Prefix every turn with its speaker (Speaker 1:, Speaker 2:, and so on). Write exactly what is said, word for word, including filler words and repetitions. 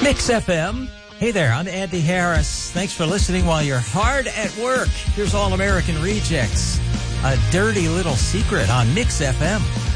Speaker 1: Mix F M. Hey there, I'm Andy Harris. Thanks for listening while you're hard at work. Here's All American Rejects, a dirty little secret on Mix F M.